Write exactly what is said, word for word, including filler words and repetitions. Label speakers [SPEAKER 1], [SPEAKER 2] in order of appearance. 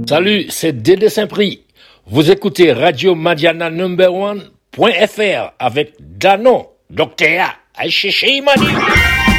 [SPEAKER 1] Salut, c'est Dédé Saint-Prix. Vous écoutez Radio Madiana Number One point F R avec Danon, Docteur A. Aïe Mani.